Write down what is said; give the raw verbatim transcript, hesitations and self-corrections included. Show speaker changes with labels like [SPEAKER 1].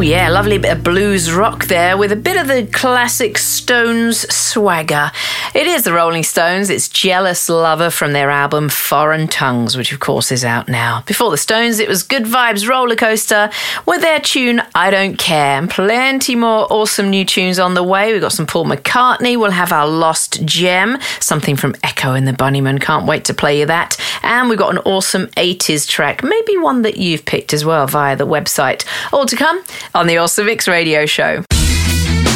[SPEAKER 1] yeah, lovely bit of blues rock there with a bit of the classic Stones swagger. It is the Rolling Stones. It's Jealous Lover from their album Foreign Tongues, which of course is out now. Before the Stones, it was Good Vibes Roller Coaster with their tune I Don't Care. And plenty more awesome new tunes on the way. We've got some Paul McCartney. We'll have our Lost Gem, something from Echo and the Bunnymen. Can't wait to play you that. And we've got an awesome eighties track, maybe one that you've picked as well via the website. All to come on the Awesome Mix Radio Show.